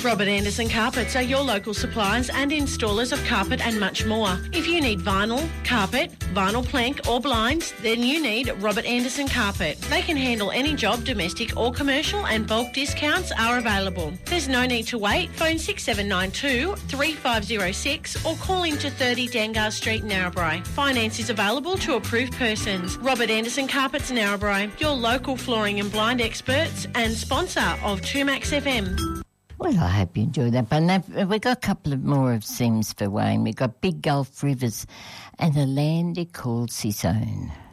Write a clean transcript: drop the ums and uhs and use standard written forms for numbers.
Robert Anderson Carpets are your local suppliers and installers of carpet and much more. If you need vinyl, carpet, vinyl plank or blinds, then you need Robert Anderson Carpet. They can handle any job, domestic or commercial, and bulk discounts are available. There's no need to wait. Phone 6792 3506 or call into 30 Dangar Street, Narrabri. Finance is available to approved persons. Robert Anderson Carpets, Narrabri, your local flooring and blind experts and sponsor of 2Max FM. Well, I hope you enjoyed that. But now we've got a couple of more of Sims for Wayne. We've got Big Gulf Rivers and a land he calls his own.